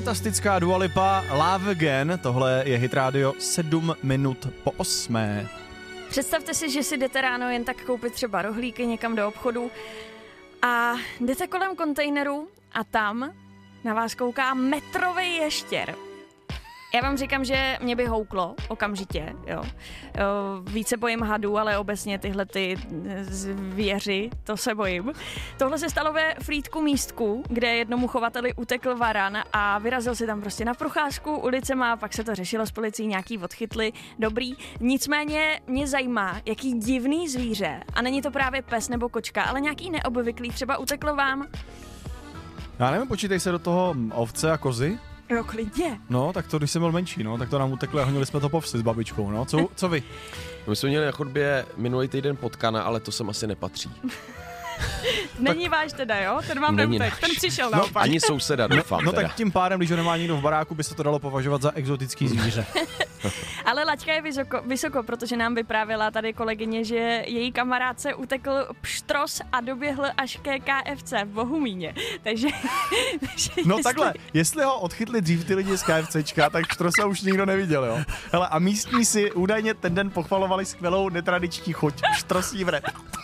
Fantastická Dua Lipa, Love Again, tohle je Hit Radio 7:07. Představte si, že si jdete ráno jen tak koupit třeba rohlíky někam do obchodu a jdete kolem kontejneru a tam na vás kouká metrový ještěr. Já vám říkám, že mě by houklo okamžitě, jo. Více bojím hadů, ale obecně tyhle ty zvěři, to se bojím. Tohle se stalo ve Frýdku místku, kde jednomu chovateli utekl varan a vyrazil si tam prostě na procházku ulicema, pak se to řešilo s policií, nějaký odchytli, dobrý. Nicméně mě zajímá, jaký divný zvíře, a není to právě pes nebo kočka, ale nějaký neobvyklý, třeba uteklo vám. Já nevím, počítej se do toho ovce a kozy? Jo, klidně. No, tak to, když jsem byl menší, no, tak to nám uteklo a honili jsme to po vsi s babičkou, no. Co vy? My jsme měli na chodbě minulý týden potkana, ale to sem asi nepatří. Není váš teda, jo? Ten vám neutek, ten přišel no, naopak. Ani souseda, doufám. No tak tím pádem, když ho nemá nikdo v baráku, by se to dalo považovat za exotický zvíře. Ale laťka je vysoko, protože nám vyprávěla tady kolegyně, že její kamarádce utekl pštros a doběhl až ke KFC v Bohumíně. Takže no takhle, jestli ho odchytli dřív ty lidi z KFCčka, tak pštrosa už nikdo neviděl, jo. Hele, a místní si údajně ten den pochvalovali skvělou netradiční chuť pštrosí vret.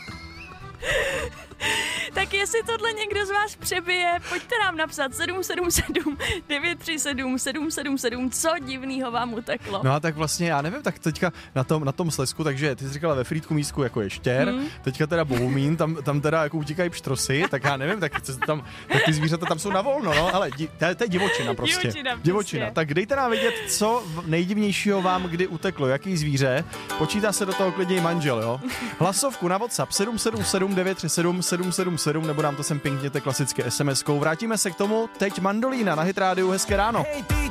Tak jestli tohle někdo z vás přebije, pojďte nám napsat 777 937 777, co divnýho vám uteklo. No a tak vlastně, já nevím, tak teďka na tom Slezsku, takže ty jsi říkala ve Frýdku místku jako ještěr, teďka teda Bohumín, tam teda jako utíkají pštrosy, tak já nevím, tak ty zvířata tam jsou na volno, no, ale to je divočina prostě. Divočina. Tak dejte nám vědět, co nejdivnějšího vám kdy uteklo, jaký zvíře, počítá se do toho klidně i manžel, jo. Hlasovku na WhatsApp 777 937 777, nebo nám to sem pinkněte klasické SMS-kou. Vrátíme se k tomu, teď Mandolína na Hit Rádiu, hezké ráno.